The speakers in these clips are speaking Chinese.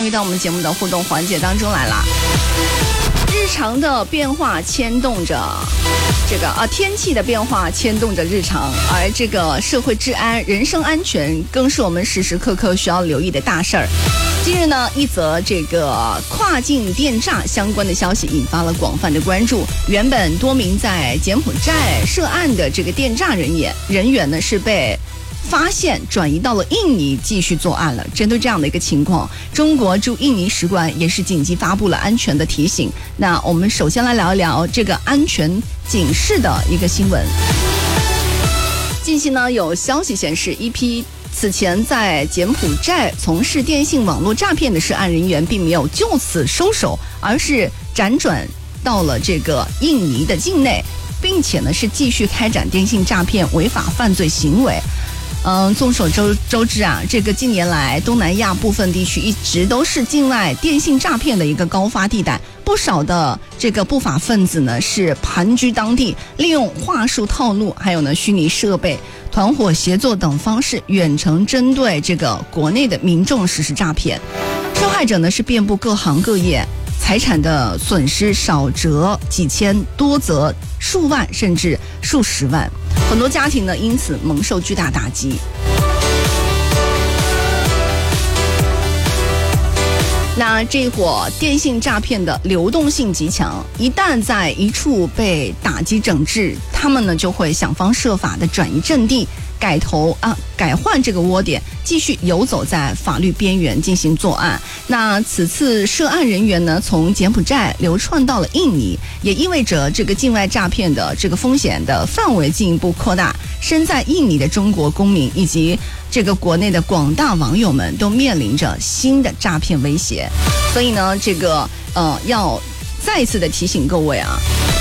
与到我们节目的互动环节当中来了。日常的变化牵动着天气的变化牵动着日常，而这个社会治安、人身安全更是我们时时刻刻需要留意的大事儿。近日呢，一则这个跨境电诈相关的消息引发了广泛的关注。原本多名在柬埔寨涉案的这个电诈人员呢，是被发现转移到了印尼继续作案了。针对这样的一个情况，中国驻印尼使馆也是紧急发布了安全的提醒。那我们首先来聊一聊这个安全警示的一个新闻。近期呢，有消息显示，一批此前在柬埔寨从事电信网络诈骗的涉案人员并没有就此收手，而是辗转到了这个印尼的境内，并且呢是继续开展电信诈骗违法犯罪行为。众所周知啊，这个近年来东南亚部分地区一直都是境外电信诈骗的一个高发地带，不少的这个不法分子呢是盘踞当地，利用话术套路，还有呢虚拟设备、团伙协作等方式，远程针对这个国内的民众实施诈骗。受害者呢是遍布各行各业，财产的损失少则几千，多则数万甚至数十万，很多家庭呢因此蒙受巨大打击。那这伙电信诈骗的流动性极强，一旦在一处被打击整治，他们呢就会想方设法的转移阵地，改换这个窝点，继续游走在法律边缘进行作案。那此次涉案人员呢，从柬埔寨流窜到了印尼，也意味着这个境外诈骗的这个风险的范围进一步扩大。身在印尼的中国公民以及这个国内的广大网友们都面临着新的诈骗威胁。所以呢，这个要再一次的提醒各位啊，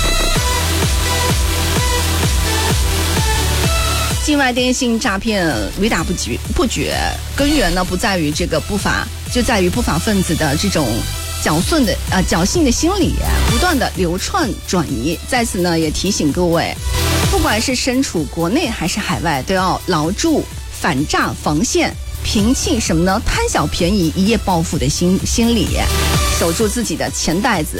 境外电信诈骗屡打不绝，根源呢不在于这个不法，就在于不法分子的这种侥幸的心理，不断的流窜转移。在此呢，也提醒各位，不管是身处国内还是海外，都要牢住反诈防线，摒弃什么呢？贪小便宜、一夜暴富的心理，守住自己的钱袋子。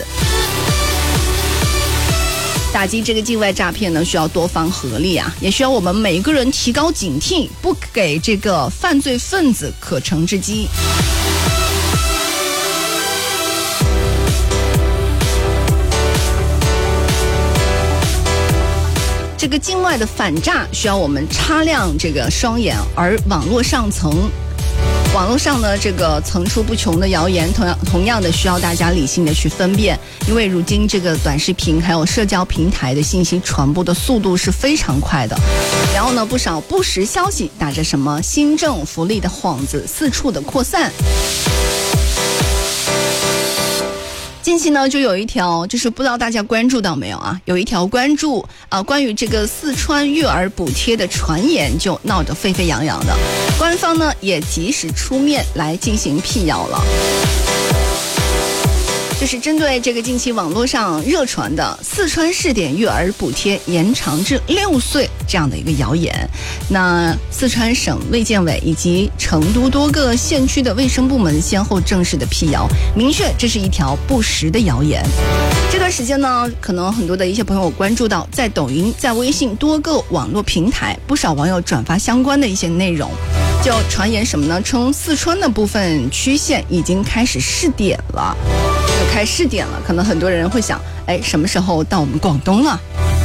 打击这个境外诈骗呢，需要多方合力啊，也需要我们每一个人提高警惕，不给这个犯罪分子可乘之机。这个境外的反诈需要我们擦亮这个双眼，而网络上呢，这个层出不穷的谣言，同样的需要大家理性的去分辨，因为如今这个短视频还有社交平台的信息传播的速度是非常快的，然后呢，不少不实消息打着什么新政福利的幌子四处的扩散。近期呢，就有一条，就是不知道大家关注到没有啊？有一条关于这个四川育儿补贴的传言就闹得沸沸扬扬的，官方呢也及时出面来进行辟谣了。就是针对这个近期网络上热传的四川试点育儿补贴延长至6岁这样的一个谣言，那四川省卫健委以及成都多个县区的卫生部门先后正式的辟谣，明确这是一条不实的谣言。这段时间呢，可能很多的一些朋友关注到，在抖音、在微信多个网络平台，不少网友转发相关的一些内容，就传言什么呢？称四川的部分区县已经开始试点了。可能很多人会想，什么时候到我们广东了？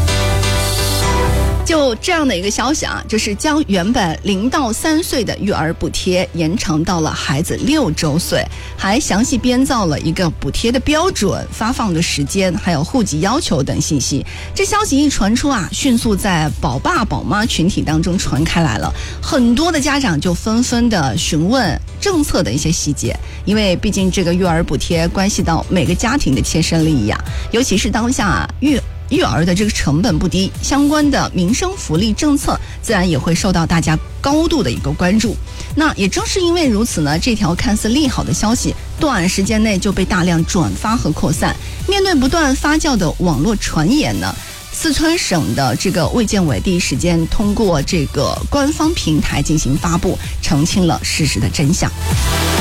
就这样的一个消息啊，就是将原本0到3岁的育儿补贴延长到了孩子6周岁，还详细编造了一个补贴的标准、发放的时间，还有户籍要求等信息。这消息一传出啊，迅速在宝爸宝妈群体当中传开来了，很多的家长就纷纷的询问政策的一些细节，因为毕竟这个育儿补贴关系到每个家庭的切身利益啊，尤其是当下育儿的这个成本不低，相关的民生福利政策自然也会受到大家高度的一个关注。那也正是因为如此呢，这条看似利好的消息短时间内就被大量转发和扩散。面对不断发酵的网络传言呢，四川省的这个卫健委第一时间通过这个官方平台进行发布，澄清了事实的真相。